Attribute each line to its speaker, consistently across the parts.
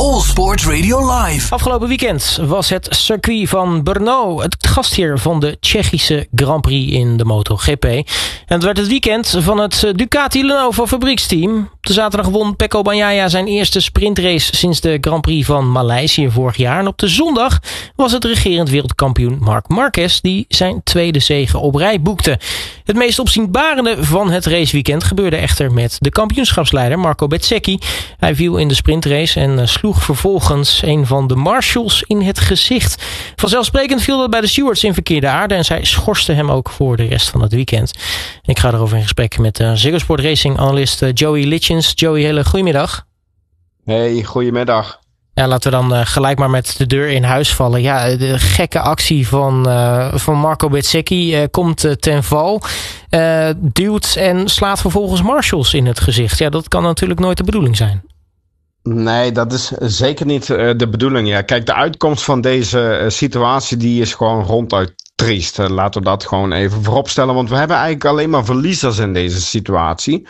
Speaker 1: All Sports Radio Live.
Speaker 2: Afgelopen weekend was het circuit van Brno het gastheer van de Tsjechische Grand Prix in de MotoGP. En het werd het weekend van het Ducati Lenovo fabrieksteam. Op de zaterdag won Pecco Bagnaia zijn eerste sprintrace sinds de Grand Prix van Maleisië vorig jaar. En op de zondag was het regerend wereldkampioen Marc Marquez die zijn tweede zege op rij boekte. Het meest opzienbarende van het raceweekend gebeurde echter met de kampioenschapsleider Marco Bezzecchi. Hij viel in de sprintrace en sloeg vervolgens een van de marshals in het gezicht. Vanzelfsprekend viel dat bij de stewards in verkeerde aarde en zij schorsten hem ook voor de rest van het weekend. Ik ga erover in gesprek met Ziggo Sport Racing analist Joey Litjens. Joey, hele goedemiddag.
Speaker 3: Hey, goedemiddag.
Speaker 2: Ja, laten we dan gelijk maar met de deur in huis vallen. Ja, de gekke actie van Marco Bezzecchi komt ten val. Duwt en slaat vervolgens marshals in het gezicht. Ja, dat kan natuurlijk nooit de bedoeling zijn.
Speaker 3: Nee, dat is zeker niet de bedoeling. Ja, kijk, de uitkomst van deze situatie die is gewoon ronduit triest. Laten we dat gewoon even vooropstellen. Want we hebben eigenlijk alleen maar verliezers in deze situatie.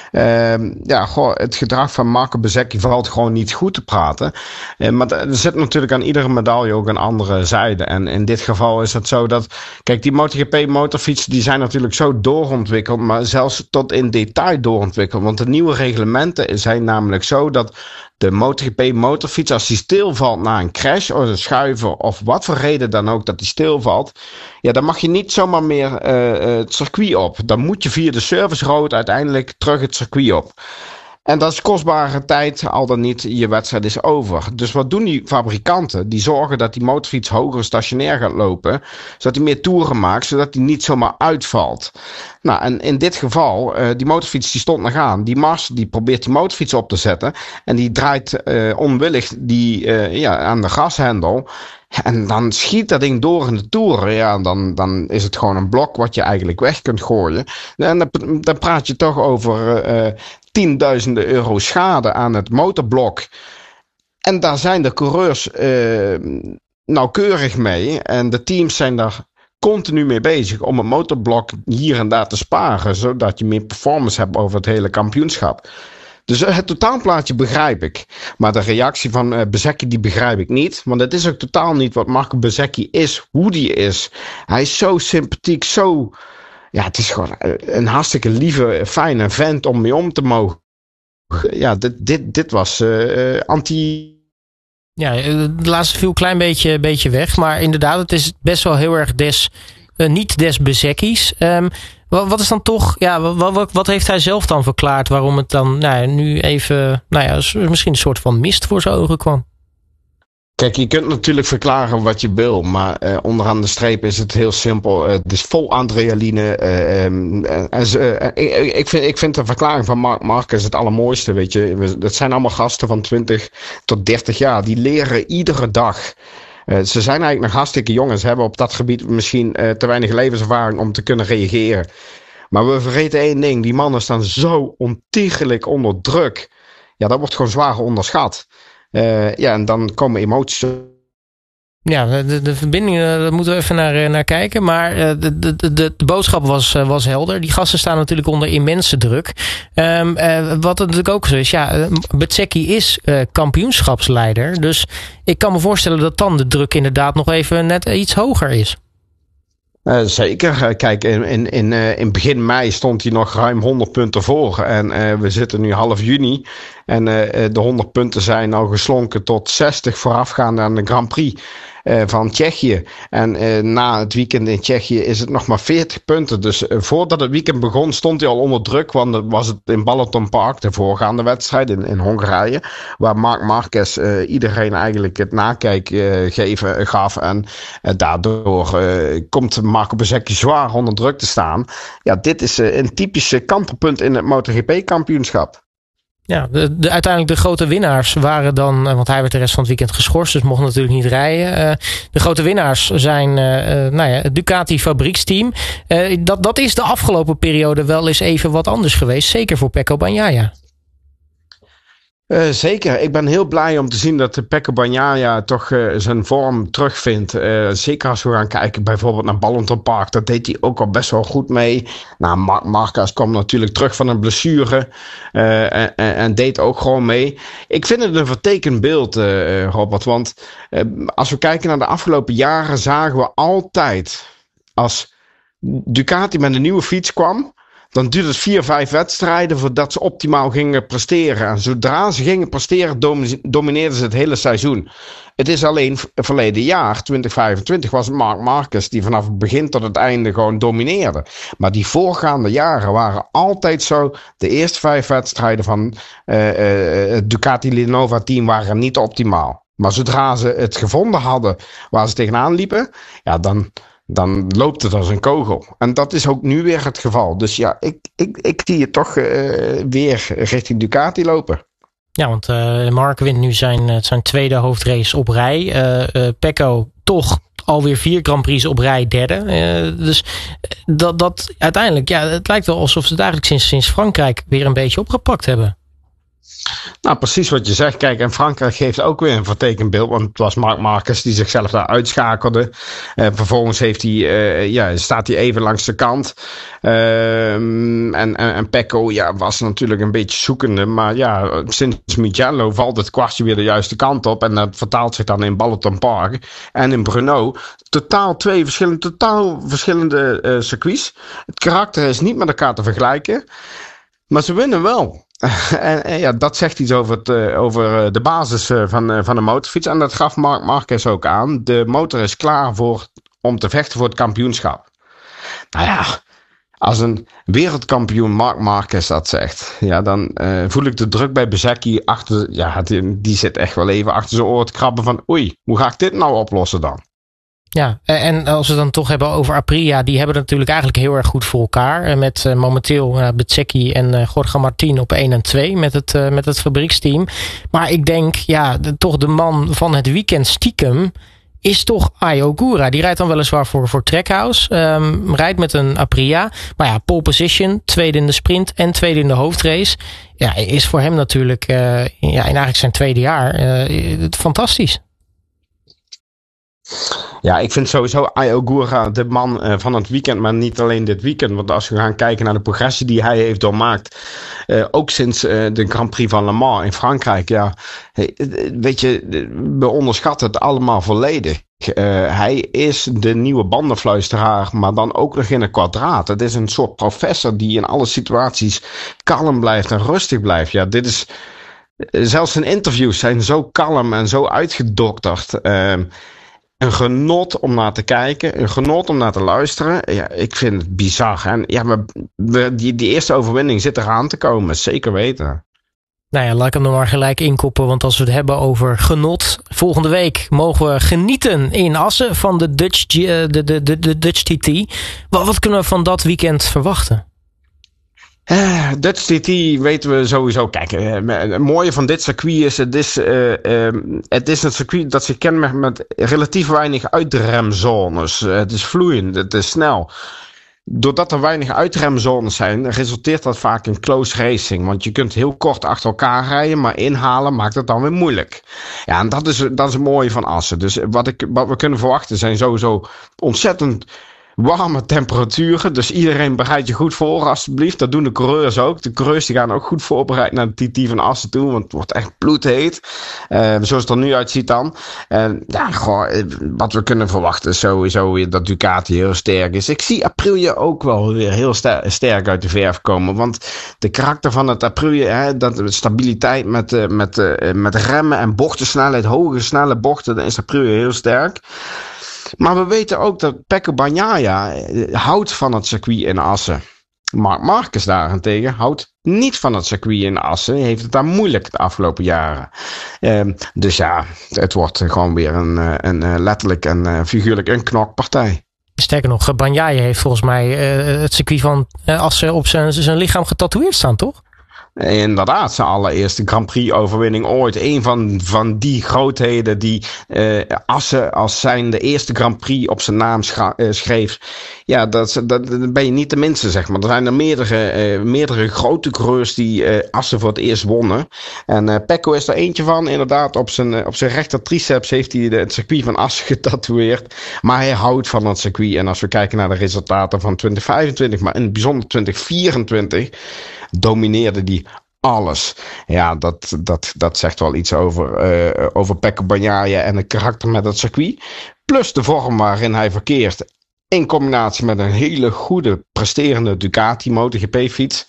Speaker 3: Het gedrag van Marco Bezzecchi valt gewoon niet goed te praten. Maar er zit natuurlijk aan iedere medaille ook een andere zijde. En in dit geval is het zo dat... Kijk, die MotoGP motorfietsen die zijn natuurlijk zo doorontwikkeld. Maar zelfs tot in detail doorontwikkeld. Want de nieuwe reglementen zijn namelijk zo dat... De MotoGP motorfiets, als die stilvalt na een crash of een schuiver of wat voor reden dan ook dat die stilvalt, ja, dan mag je niet zomaar meer het circuit op. Dan moet je via de service road uiteindelijk terug het circuit op. En dat is kostbare tijd, al dan niet je wedstrijd is over. Dus wat doen die fabrikanten? Die zorgen dat die motorfiets hoger stationair gaat lopen, zodat hij meer toeren maakt, zodat hij niet zomaar uitvalt. Nou, en in dit geval, die motorfiets die stond nog aan. Die Mars die probeert die motorfiets op te zetten en die draait onwillig aan de gashendel. En dan schiet dat ding door in de toeren. Ja, dan is het gewoon een blok wat je eigenlijk weg kunt gooien. En dan praat je toch over tienduizenden euro schade aan het motorblok. En daar zijn de coureurs nauwkeurig mee. En de teams zijn daar continu mee bezig om het motorblok hier en daar te sparen. Zodat je meer performance hebt over het hele kampioenschap. Dus het totaalplaatje begrijp ik. Maar de reactie van Bezzecchi die begrijp ik niet. Want het is ook totaal niet wat Marco Bezzecchi is, hoe die is. Hij is zo sympathiek, zo... Ja, het is gewoon een hartstikke lieve, fijne vent om mee om te mogen. Ja, dit was anti...
Speaker 2: Ja, de laatste viel een klein beetje weg. Maar inderdaad, het is best wel heel erg niet des Bezzecchi's. Wat is dan toch... Ja, wat heeft hij zelf dan verklaard waarom het dan nu even... misschien een soort van mist voor zijn ogen kwam?
Speaker 3: Kijk, je kunt natuurlijk verklaren wat je wil, maar onderaan de streep is het heel simpel. Het is vol adrenaline. Ik vind de verklaring van Marc Marquez het allermooiste, weet je. Dat zijn allemaal gasten van 20 tot 30 jaar. Die leren iedere dag. Ze zijn eigenlijk nog hartstikke jong en ze hebben op dat gebied misschien te weinig levenservaring om te kunnen reageren. Maar we vergeten één ding. Die mannen staan zo ontiegelijk onder druk. Ja, dat wordt gewoon zwaar onderschat. En dan komen emoties.
Speaker 2: Ja, de verbindingen, daar moeten we even naar kijken. Maar de boodschap was helder. Die gasten staan natuurlijk onder immense druk. Wat natuurlijk ook zo is, Bezzecchi is kampioenschapsleider. Dus ik kan me voorstellen dat dan de druk inderdaad nog even net iets hoger is.
Speaker 3: Zeker. Kijk, in begin mei stond hij nog ruim 100 punten voor. En we zitten nu half juni. En de 100 punten zijn al geslonken tot 60 voorafgaande aan de Grand Prix van Tsjechië. En na het weekend in Tsjechië is het nog maar 40 punten. Dus voordat het weekend begon stond hij al onder druk. Want dat was het in Balaton Park, de voorgaande wedstrijd in Hongarije. Waar Marc Marquez iedereen eigenlijk het nakijk gaf. En daardoor komt Marco Bezzecchi zwaar onder druk te staan. Ja, dit is een typische kantelpunt in het MotoGP-kampioenschap.
Speaker 2: Ja, uiteindelijk de grote winnaars waren dan... Want hij werd de rest van het weekend geschorst, dus mocht natuurlijk niet rijden. De grote winnaars zijn het Ducati fabrieksteam. Dat is de afgelopen periode wel eens even wat anders geweest. Zeker voor Pecco Bagnaia.
Speaker 3: Zeker. Ik ben heel blij om te zien dat Pecco Bagnaia toch zijn vorm terugvindt. Zeker als we gaan kijken bijvoorbeeld naar Ballonton Park. Daar deed hij ook al best wel goed mee. Nou, Marc Marquez kwam natuurlijk terug van een blessure. En deed ook gewoon mee. Ik vind het een vertekend beeld, Robert. Want als we kijken naar de afgelopen jaren zagen we altijd, als Ducati met een nieuwe fiets kwam, dan duurde het 4-5 wedstrijden voordat ze optimaal gingen presteren. En zodra ze gingen presteren, domineerden ze het hele seizoen. Het is alleen verleden jaar, 2025, was het Marc Marquez die vanaf het begin tot het einde gewoon domineerde. Maar die voorgaande jaren waren altijd zo. De eerste 5 wedstrijden van het Ducati Linova team waren niet optimaal. Maar zodra ze het gevonden hadden waar ze tegenaan liepen, ja, dan loopt het als een kogel. En dat is ook nu weer het geval. Dus ja, ik zie het toch weer richting Ducati lopen.
Speaker 2: Ja, want Marc wint nu zijn tweede hoofdrace op rij. Pecco toch alweer 4 Grand Prix op rij derde. Dus dat uiteindelijk, ja, het lijkt wel alsof ze het eigenlijk sinds Frankrijk weer een beetje opgepakt hebben. Nou, precies wat je zegt. Kijk, en Frankrijk geeft ook weer een vertekend beeld. Want het was Marc Marquez die zichzelf daar uitschakelde. Vervolgens staat hij even langs de kant. En Pecco was natuurlijk een beetje zoekende. Maar ja, sinds Mugello valt het kwartje weer de juiste kant op. En dat vertaalt zich dan in Ballonton Park en in Brno. Totaal verschillende circuits. Het karakter is niet met elkaar te vergelijken. Maar ze winnen wel. En ja, dat zegt iets over de basis van de motorfiets. En dat gaf Marc Marquez ook aan. De motor is klaar om te vechten voor het kampioenschap. Nou ja, als een wereldkampioen Marc Marquez dat zegt, ja, dan voel ik de druk bij Bezzecchi achter. Ja, die zit echt wel even achter zijn oor te krabben van oei, hoe ga ik dit nou oplossen dan? Ja, en als we het dan toch hebben over Aprilia, die hebben het natuurlijk eigenlijk heel erg goed voor elkaar. Met momenteel Bezzecchi en Jorge Martin op 1 en 2 met het fabrieksteam. Maar ik denk, ja, toch de man van het weekend stiekem is toch Ai Ogura. Die rijdt dan weliswaar voor Trackhouse. Rijdt met een Aprilia. Maar ja, pole position, tweede in de sprint en tweede in de hoofdrace. Ja, is voor hem natuurlijk in eigenlijk zijn tweede jaar fantastisch.
Speaker 3: Ja, ik vind sowieso Ai Ogura de man van het weekend, maar niet alleen dit weekend. Want als we gaan kijken naar de progressie die hij heeft doormaakt, ook sinds de Grand Prix van Le Mans in Frankrijk, ja, weet je, we onderschatten het allemaal volledig. Hij is de nieuwe bandenfluisteraar, maar dan ook nog in een kwadraat. Het is een soort professor die in alle situaties kalm blijft en rustig blijft. Ja, dit is, zelfs zijn interviews zijn zo kalm en zo uitgedokterd. Een genot om naar te kijken, een genot om naar te luisteren. Ja, ik vind het bizar. En ja, maar die eerste overwinning zit eraan te komen, zeker weten.
Speaker 2: Nou ja, laat ik hem er maar gelijk inkoppen, want als we het hebben over genot, volgende week mogen we genieten in Assen van de Dutch TT. Wat kunnen we van dat weekend verwachten?
Speaker 3: Dutch TT weten we sowieso. Kijk, het mooie van dit circuit is, het is een circuit dat zich kenmerkt met relatief weinig uitremzones. Het is vloeiend, het is snel. Doordat er weinig uitremzones zijn, resulteert dat vaak in close racing. Want je kunt heel kort achter elkaar rijden, maar inhalen maakt het dan weer moeilijk. Ja, en dat is het mooie van Assen. Dus wat we kunnen verwachten zijn sowieso ontzettend warme temperaturen. Dus iedereen bereidt je goed voor, alsjeblieft. Dat doen de coureurs ook. De coureurs die gaan ook goed voorbereid naar de TT van Assen toe. Want het wordt echt bloedheet. Zoals het er nu uitziet dan. Wat we kunnen verwachten is sowieso weer dat Ducati heel sterk is. Ik zie Aprilia ook wel weer heel sterk uit de verf komen. Want de karakter van het Aprilia, dat stabiliteit met remmen en bochtensnelheid, hoge snelle bochten, dan is Aprilia heel sterk. Maar we weten ook dat Pecco Bagnaia houdt van het circuit in Assen. Marc Marquez daarentegen houdt niet van het circuit in Assen. Hij heeft het daar moeilijk de afgelopen jaren. Dus ja, het wordt gewoon weer een letterlijk en figuurlijk een knokpartij.
Speaker 2: Sterker nog, Bagnaia heeft volgens mij het circuit van Assen op zijn lichaam getatoeëerd staan, toch?
Speaker 3: Inderdaad, zijn allereerste Grand Prix overwinning ooit. Een van die grootheden die Assen als zijn de eerste Grand Prix op zijn naam schreef. Ja, dat ben je niet de minste, zeg maar. Er zijn er meerdere grote coureurs die Assen voor het eerst wonnen. En Pecco is er eentje van. Inderdaad, op zijn rechter triceps heeft hij het circuit van Assen getatoeëerd. Maar hij houdt van het circuit. En als we kijken naar de resultaten van 2025, maar in het bijzonder 2024... domineerde die alles. Ja, dat zegt wel iets over Pecco Bagnaia en het karakter met het circuit. Plus de vorm waarin hij verkeert. In combinatie met een hele goede presterende Ducati MotoGP fiets.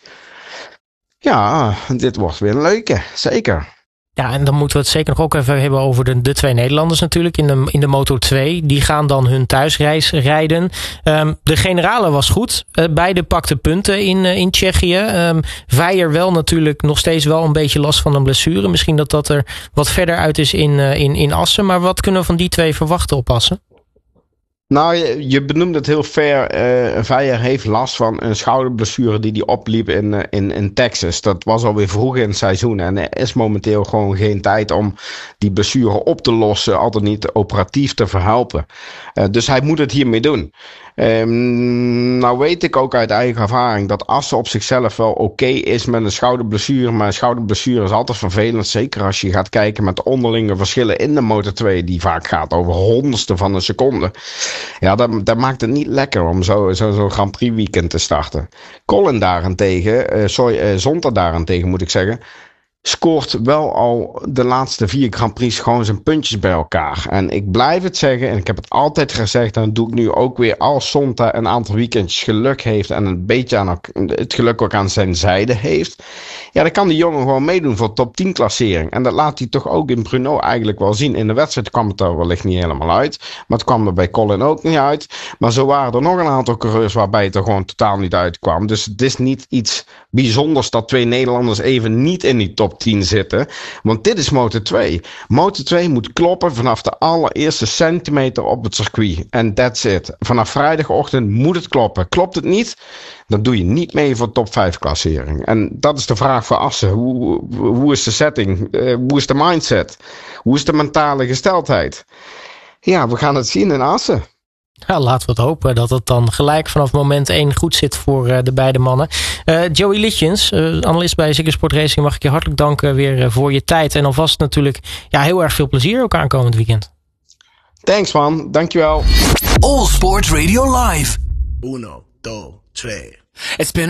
Speaker 3: Ja, dit wordt weer een leuke. Zeker.
Speaker 2: Ja, en dan moeten we het zeker nog ook even hebben over de twee Nederlanders natuurlijk in de Moto2. Die gaan dan hun thuisreis rijden. De generale was goed. Beide pakten punten in Tsjechië. Veijer wel natuurlijk nog steeds wel een beetje last van een blessure. Misschien dat er wat verder uit is in Assen. Maar wat kunnen we van die twee verwachten op Assen?
Speaker 3: Nou, je benoemt het heel fair. Veijer heeft last van een schouderblessure die hij opliep in Texas. Dat was alweer vroeg in het seizoen. En er is momenteel gewoon geen tijd om die blessure op te lossen. Al dan niet operatief te verhelpen. Dus hij moet het hiermee doen. Nou weet ik ook uit eigen ervaring dat Assen op zichzelf wel oké is met een schouderblessure. Maar een schouderblessure is altijd vervelend. Zeker als je gaat kijken met de onderlinge verschillen in de Moto2. Die vaak gaat over honderdste van een seconde. Ja, dat maakt het niet lekker om zo'n Grand Prix weekend te starten. Colin daarentegen, Zonta daarentegen moet ik zeggen, scoort wel al de laatste 4 Grand Prix gewoon zijn puntjes bij elkaar. En ik blijf het zeggen, en ik heb het altijd gezegd, en dat doe ik nu ook weer, als Zonta een aantal weekendjes geluk heeft en een beetje het geluk ook aan zijn zijde heeft, ja, dan kan die jongen gewoon meedoen voor top 10 klassering. En dat laat hij toch ook in Brno eigenlijk wel zien. In de wedstrijd kwam het er wellicht niet helemaal uit, maar het kwam er bij Colin ook niet uit. Maar zo waren er nog een aantal coureurs waarbij het er gewoon totaal niet uitkwam. Dus het is niet iets bijzonders dat 2 Nederlanders even niet in die top 10 zitten. Want dit is Moto2. Moto2 moet kloppen vanaf de allereerste centimeter op het circuit. En that's it. Vanaf vrijdagochtend moet het kloppen. Klopt het niet, dan doe je niet mee voor top 5 klassering. En dat is de vraag voor Assen. Hoe is de setting? Hoe is de mindset? Hoe is de mentale gesteldheid? Ja, we gaan het zien in Assen.
Speaker 2: Nou, laten we het hopen dat het dan gelijk vanaf moment 1 goed zit voor de beide mannen. Joey Litjens, analist bij Ziggo Sport Racing, mag ik je hartelijk danken weer voor je tijd. En alvast natuurlijk heel erg veel plezier ook aankomend weekend.
Speaker 3: Thanks man, dankjewel.
Speaker 1: All Sport Radio Live.
Speaker 4: 1, 2, 3. It's been